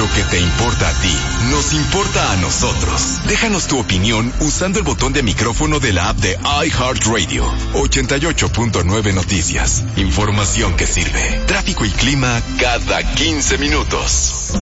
Lo que te importa a ti, nos importa a nosotros. Déjanos tu opinión usando el botón de micrófono de la app de iHeartRadio. 88.9 Noticias. Información que sirve. Tráfico y clima cada 15 minutos.